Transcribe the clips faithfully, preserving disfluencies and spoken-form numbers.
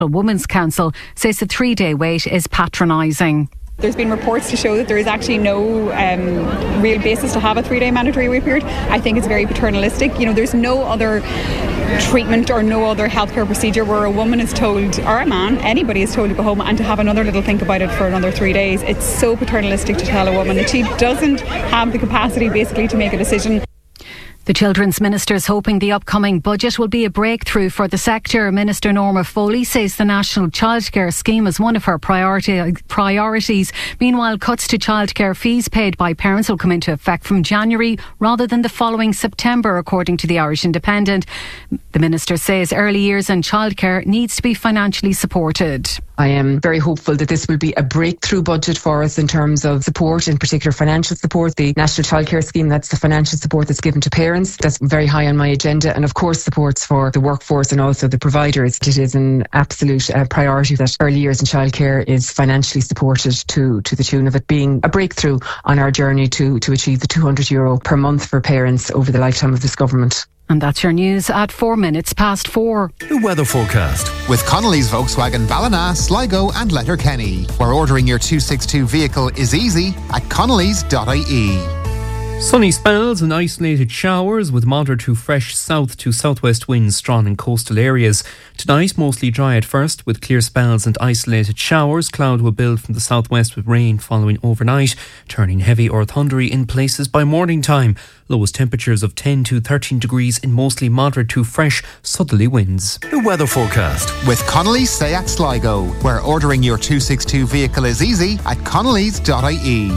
Women's Council says the three-day wait is patronising. There's been reports to show that there is actually no um, real basis to have a three-day mandatory wait period. I think it's very paternalistic. You know, there's no other treatment or no other healthcare procedure where a woman is told, or a man, anybody is told to go home and to have another little think about it for another three days. It's so paternalistic to tell a woman that she doesn't have the capacity basically to make a decision. The Children's Minister is hoping the upcoming budget will be a breakthrough for the sector. Minister Norma Foley says the National Childcare Scheme is one of her priority, priorities. Meanwhile, cuts to childcare fees paid by parents will come into effect from January rather than the following September, according to the Irish Independent. The Minister says early years and childcare needs to be financially supported. I am very hopeful that this will be a breakthrough budget for us in terms of support, in particular financial support. The National Childcare Scheme, that's the financial support that's given to parents. That's very high on my agenda. And of course, supports for the workforce and also the providers. It is an absolute uh, priority that early years and childcare is financially supported to, to the tune of it being a breakthrough on our journey to, to achieve the two hundred euro per month for parents over the lifetime of this government. And that's your news at four minutes past four. The weather forecast with Connolly's Volkswagen Ballina, Sligo and Letterkenny, where ordering your two sixty-two vehicle is easy at connellys dot I E. Sunny spells and isolated showers with moderate to fresh south to southwest winds strong in coastal areas. Tonight, mostly dry at first with clear spells and isolated showers. Cloud will build from the southwest with rain following overnight, turning heavy or thundery in places by morning time. Lowest temperatures of ten to thirteen degrees in mostly moderate to fresh southerly winds. The weather forecast with Connolly's Seat Sligo, where ordering your two sixty-two vehicle is easy at connellys dot I E.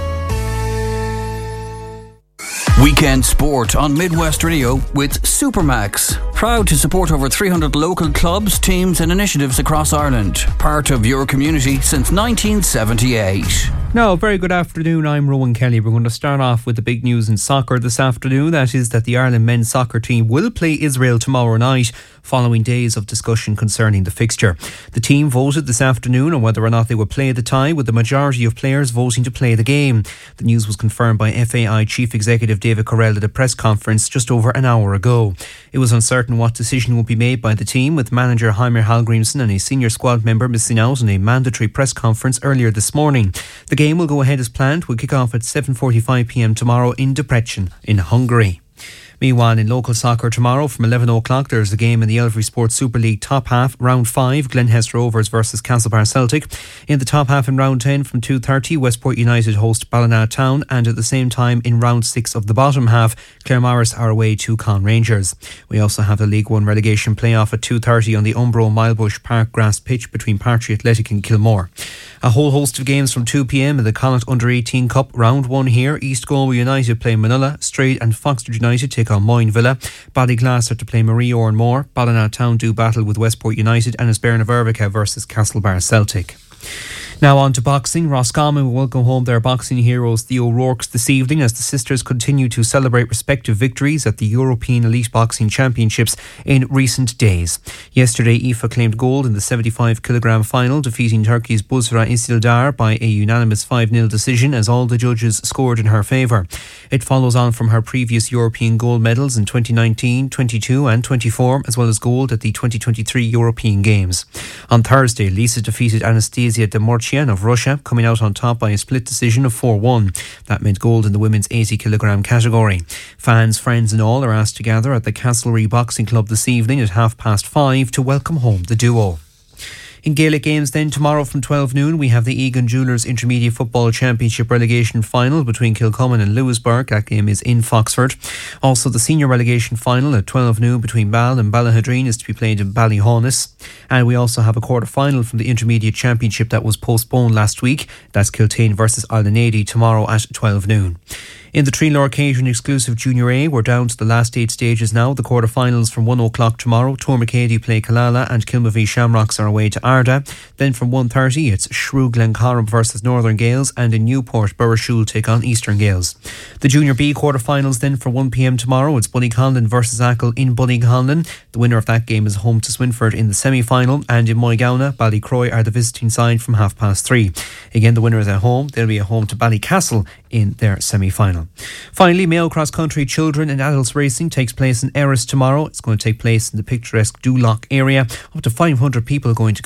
Weekend sport on Midwest Radio with Supermax. Proud to support over three hundred local clubs, teams and initiatives across Ireland. Part of your community since nineteen seventy-eight. Now, very good afternoon. I'm Rowan Kelly. We're going to start off with the big news in soccer this afternoon. That is that the Ireland men's soccer team will play Israel tomorrow night, following days of discussion concerning the fixture. The team voted this afternoon on whether or not they would play the tie, with the majority of players voting to play the game. The news was confirmed by F A I Chief Executive David Correll at a press conference just over an hour ago. It was uncertain what decision would be made by the team, with manager Heimer Hallgrímsson and a senior squad member missing out on a mandatory press conference earlier this morning. The game will go ahead as planned, will kick off at seven forty-five p m tomorrow in Debrecen in Hungary. Meanwhile, in local soccer tomorrow from eleven o'clock, there's a game in the Elvery Sports Super League top half, round five, Glenhess Rovers versus Castlebar Celtic. In the top half in round ten from two thirty, Westport United host Ballina Town, and at the same time in round six of the bottom half, Claremorris are away to Con Rangers. We also have the League One relegation playoff at two thirty on the Umbro Milebush Park grass pitch between Partry Athletic and Kilmore. A whole host of games from two p m in the Connacht Under eighteen Cup round one here. East Galway United play Manila, Strade and Foxford United take on Moyne Villa. Ballyglass are to play Marie Oranmore. Ballina Town do battle with Westport United, and it's Bernavervica versus Castlebar Celtic. Now on to boxing. Roscommon will welcome home their boxing heroes the O'Rourke's this evening as the sisters continue to celebrate respective victories at the European Elite Boxing Championships in recent days. Yesterday, Aoife claimed gold in the seventy-five kilogram final, defeating Turkey's Buzra Isildar by a unanimous five nil decision as all the judges scored in her favour. It follows on from her previous European gold medals in twenty nineteen, twenty-two and twenty-four, as well as gold at the twenty twenty-three European Games. On Thursday, Lisa defeated Anastasia Demorchian of Russia, coming out on top by a split decision of four one. That meant gold in the women's eighty kilogram category. Fans, friends and all are asked to gather at the Castlereagh Boxing Club this evening at half past five to welcome home the duo. In Gaelic games then, tomorrow from twelve noon, we have the Egan Jewellers Intermediate Football Championship relegation final between Kilcommon and Lewisburg. That game is in Foxford. Also, the senior relegation final at twelve noon between Ball and Ballahadreen is to be played in Ballyhaunis. And we also have a quarter final from the Intermediate Championship that was postponed last week. That's Kiltane versus Aldenady tomorrow at twelve noon. In the Trelore Catering exclusive Junior A, we're down to the last eight stages now. The quarterfinals from one o'clock tomorrow. Tormacady play Killala and Kilmavie Shamrocks are away to Arda. Then from one thirty, it's Shrew Glencorrib versus Northern Gales, and in Newport, Burrishoole take on Eastern Gales. The Junior B quarterfinals then for one p m tomorrow. It's Bunnyconlin versus Achill in Bunnyconlin. The winner of that game is home to Swinford in the semi-final, and in Moygownna, Ballycroy are the visiting side from half past three. Again, the winner is at home. They'll be at home to Ballycastle in their semi-final. Finally, Mayo Cross Country Children and Adults Racing takes place in Erris tomorrow. It's going to take place in the picturesque Duloc area. Up to five hundred people going to